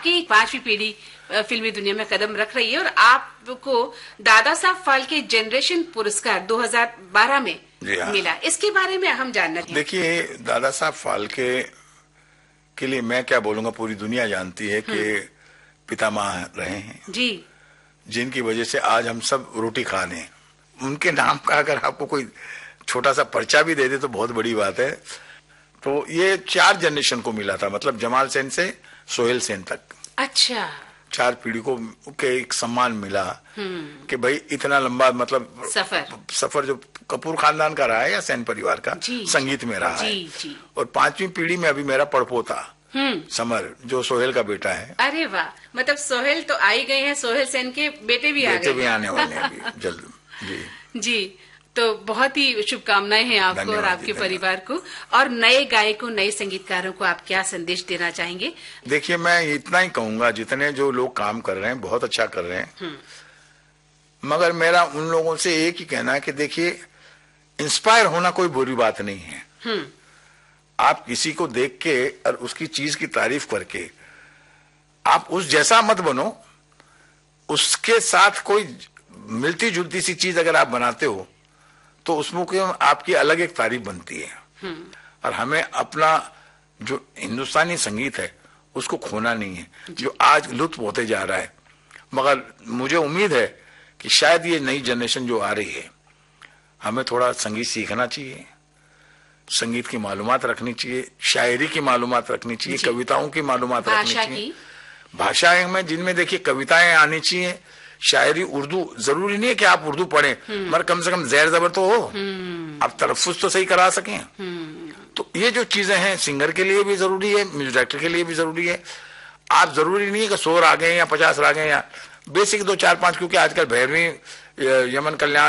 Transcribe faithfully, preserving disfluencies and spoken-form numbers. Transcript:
आपकी पांचवी पीढ़ी फिल्मी दुनिया में कदम रख रही है और आपको दादा साहब फाल्के जनरेशन पुरस्कार दो हज़ार बारह में हाँ। मिला। इसके बारे में हम जानना चाहते हैं। देखिए, दादा साहब फाल्के के लिए मैं क्या बोलूंगा, पूरी दुनिया जानती है कि पितामह रहे हैं जी, जिनकी वजह से आज हम सब रोटी खा रहे हैं। उनके नाम का अगर आपको कोई छोटा सा पर्चा भी दे दे तो बहुत बड़ी बात है। तो ये चार जनरेशन को मिला था, मतलब जमाल सेन से सोहेल सेन तक। अच्छा, चार पीढ़ी को के एक सम्मान मिला कि भाई इतना लंबा मतलब सफर सफर जो कपूर खानदान का रहा है या सेन परिवार का संगीत में रहा जी, है जी। और पांचवी पीढ़ी में अभी मेरा पड़पोता समर जो सोहेल का बेटा है। अरे वाह, मतलब सोहेल तो आ ही गए हैं, सोहेल सेन के बेटे भी आ गए, बेटे भी आने वाले हैं अभी जल्द। जी जी, तो बहुत ही शुभकामनाएं हैं आपको और आपके परिवार को। और नए गायकों, नए संगीतकारों को आप क्या संदेश देना चाहेंगे? देखिए, मैं इतना ही कहूंगा, जितने जो लोग काम कर रहे हैं बहुत अच्छा कर रहे हैं, मगर मेरा उन लोगों से एक ही कहना है कि देखिए, इंस्पायर होना कोई बुरी बात नहीं है। आप किसी को देख के और उसकी चीज की तारीफ करके आप उस जैसा मत बनो, उसके साथ कोई मिलती जुलती सी चीज अगर आप बनाते हो तो उसमें आपकी अलग एक तारीफ बनती है। और हमें अपना जो हिंदुस्तानी संगीत है उसको खोना नहीं है, जो आज लुप्त होते जा रहा है। मगर मुझे उम्मीद है कि शायद ये नई जनरेशन जो आ रही है, हमें थोड़ा संगीत सीखना चाहिए, संगीत की मालूमात रखनी चाहिए, शायरी की मालूमात रखनी चाहिए, कविताओं की मालूमात रखनी चाहिए, भाषाएं में जिनमें देखिए कविताएं आनी चाहिए, शायरी उर्दू। जरूरी नहीं है कि आप उर्दू पढ़ें, मगर कम से कम जैर जबर तो हो, आप तलफ्फुज तो सही करा सकें। तो ये जो चीजें हैं सिंगर के लिए भी जरूरी है, म्यूजिक डायरेक्टर के लिए भी जरूरी है। आप जरूरी नहीं है कि सौ आ गए या पचास आ गए, या बेसिक दो चार पांच, क्योंकि आजकल भैरवी, यमन कल्याण